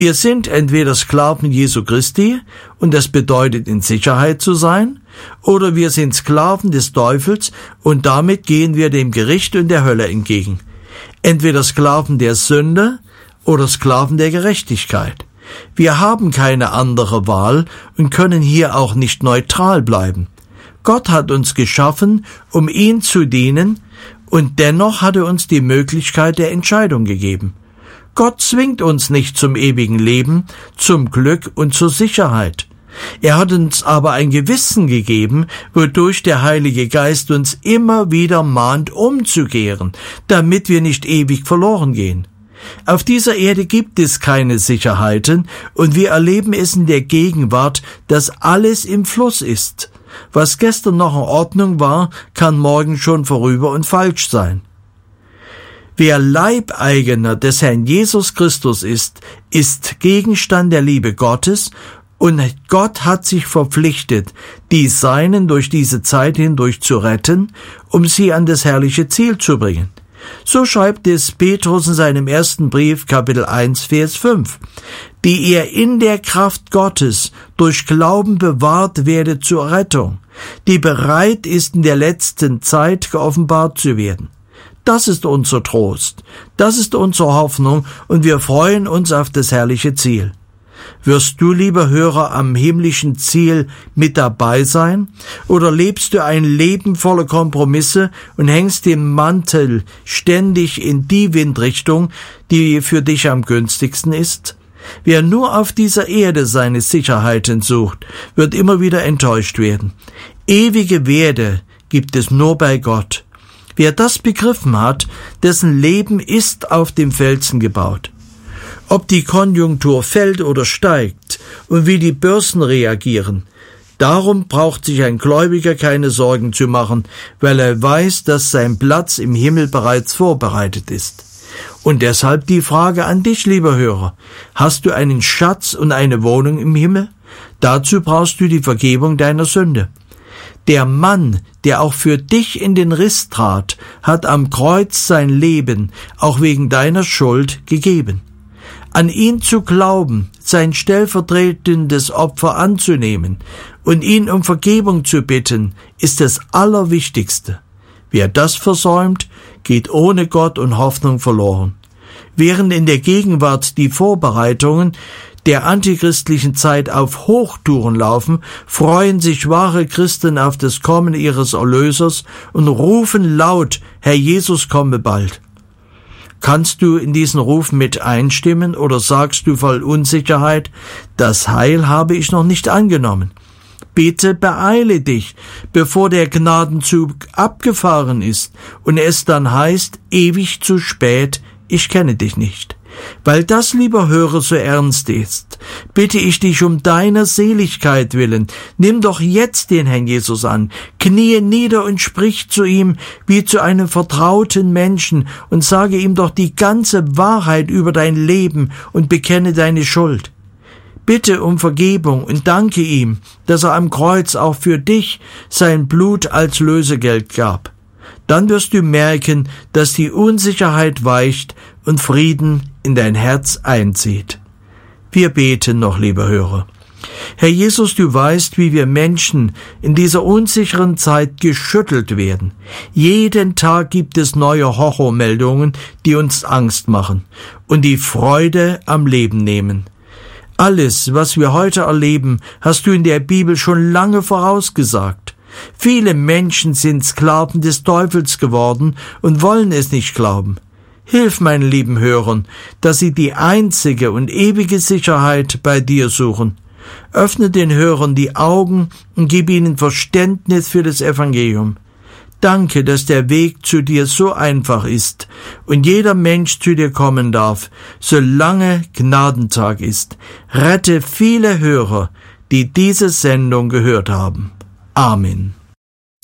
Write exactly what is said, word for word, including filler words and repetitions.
Wir sind entweder Sklaven Jesu Christi, und das bedeutet in Sicherheit zu sein, oder wir sind Sklaven des Teufels, und damit gehen wir dem Gericht und der Hölle entgegen. Entweder Sklaven der Sünde oder Sklaven der Gerechtigkeit. Wir haben keine andere Wahl und können hier auch nicht neutral bleiben. Gott hat uns geschaffen, um ihm zu dienen, und dennoch hat er uns die Möglichkeit der Entscheidung gegeben. Gott zwingt uns nicht zum ewigen Leben, zum Glück und zur Sicherheit. Er hat uns aber ein Gewissen gegeben, wodurch der Heilige Geist uns immer wieder mahnt, umzukehren, damit wir nicht ewig verloren gehen. Auf dieser Erde gibt es keine Sicherheiten, und wir erleben es in der Gegenwart, dass alles im Fluss ist. Was gestern noch in Ordnung war, kann morgen schon vorüber und falsch sein. Wer Leibeigener des Herrn Jesus Christus ist, ist Gegenstand der Liebe Gottes, und Gott hat sich verpflichtet, die Seinen durch diese Zeit hindurch zu retten, um sie an das herrliche Ziel zu bringen. So schreibt es Petrus in seinem ersten Brief, Kapitel eins, Vers fünf, die ihr in der Kraft Gottes durch Glauben bewahrt werdet zur Rettung, die bereit ist, in der letzten Zeit geoffenbart zu werden. Das ist unser Trost, das ist unsere Hoffnung, und wir freuen uns auf das herrliche Ziel. Wirst du, lieber Hörer, am himmlischen Ziel mit dabei sein? Oder lebst du ein Leben voller Kompromisse und hängst den Mantel ständig in die Windrichtung, die für dich am günstigsten ist? Wer nur auf dieser Erde seine Sicherheiten sucht, wird immer wieder enttäuscht werden. Ewige Werte gibt es nur bei Gott. Wer das begriffen hat, dessen Leben ist auf dem Felsen gebaut. Ob die Konjunktur fällt oder steigt und wie die Börsen reagieren, darum braucht sich ein Gläubiger keine Sorgen zu machen, weil er weiß, dass sein Platz im Himmel bereits vorbereitet ist. Und deshalb die Frage an dich, lieber Hörer: Hast du einen Schatz und eine Wohnung im Himmel? Dazu brauchst du die Vergebung deiner Sünde. Der Mann, der auch für dich in den Riss trat, hat am Kreuz sein Leben, auch wegen deiner Schuld, gegeben. An ihn zu glauben, sein stellvertretendes Opfer anzunehmen und ihn um Vergebung zu bitten, ist das Allerwichtigste. Wer das versäumt, geht ohne Gott und Hoffnung verloren. Während in der Gegenwart die Vorbereitungen der antichristlichen Zeit auf Hochtouren laufen, freuen sich wahre Christen auf das Kommen ihres Erlösers und rufen laut: Herr Jesus, komme bald. Kannst du in diesen Ruf mit einstimmen, oder sagst du voll Unsicherheit: Das Heil habe ich noch nicht angenommen? Bitte beeile dich, bevor der Gnadenzug abgefahren ist und es dann heißt: ewig zu spät, ich kenne dich nicht. Weil das, lieber Hörer, so ernst ist, bitte ich dich um deiner Seligkeit willen, nimm doch jetzt den Herrn Jesus an, kniee nieder und sprich zu ihm wie zu einem vertrauten Menschen und sage ihm doch die ganze Wahrheit über dein Leben und bekenne deine Schuld. Bitte um Vergebung und danke ihm, dass er am Kreuz auch für dich sein Blut als Lösegeld gab. Dann wirst du merken, dass die Unsicherheit weicht und Frieden in dein Herz einzieht. Wir beten noch, lieber Hörer. Herr Jesus, du weißt, wie wir Menschen in dieser unsicheren Zeit geschüttelt werden. Jeden Tag gibt es neue Horrormeldungen, die uns Angst machen und die Freude am Leben nehmen. Alles, was wir heute erleben, hast du in der Bibel schon lange vorausgesagt. Viele Menschen sind Sklaven des Teufels geworden und wollen es nicht glauben. Hilf meinen lieben Hörern, dass sie die einzige und ewige Sicherheit bei dir suchen. Öffne den Hörern die Augen und gib ihnen Verständnis für das Evangelium. Danke, dass der Weg zu dir so einfach ist und jeder Mensch zu dir kommen darf, solange Gnadentag ist. Rette viele Hörer, die diese Sendung gehört haben. Amen.